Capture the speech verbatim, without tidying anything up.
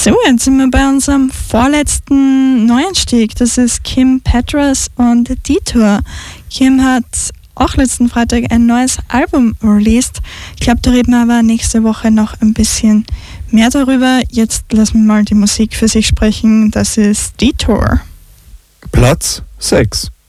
So, jetzt sind wir bei unserem vorletzten Neuanstieg. Das ist Kim Petras und Detour. Kim hat auch letzten Freitag ein neues Album released. Ich glaube, da reden wir aber nächste Woche noch ein bisschen mehr darüber. Jetzt lassen wir mal die Musik für sich sprechen. Das ist Detour. Platz sechs.